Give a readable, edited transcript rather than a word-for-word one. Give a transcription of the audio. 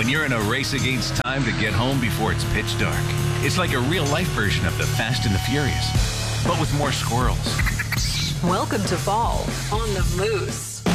when you're in a race against time to get home before it's pitch dark. It's like a real-life version of the Fast and the Furious, but with more squirrels. Welcome to fall on the Moose.